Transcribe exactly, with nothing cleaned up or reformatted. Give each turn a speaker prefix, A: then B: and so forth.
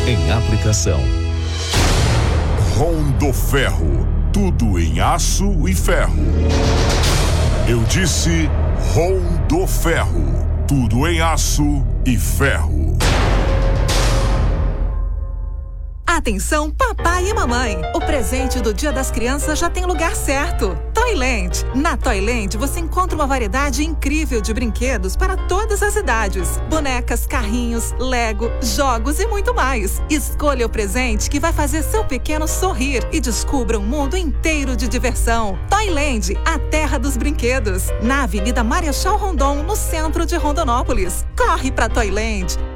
A: em aplicação.
B: Rondoferro, tudo em aço e ferro. Eu disse Rondoferro, tudo em aço e ferro.
C: Atenção, papai e mamãe! O presente do Dia das Crianças já tem lugar certo. Toyland. Na Toyland você encontra uma variedade incrível de brinquedos para todas as idades. Bonecas, carrinhos, Lego, jogos e muito mais. Escolha o presente que vai fazer seu pequeno sorrir e descubra um mundo inteiro de diversão. Toyland, a terra dos brinquedos. Na Avenida Marechal Rondon, no centro de Rondonópolis. Corre para Toyland.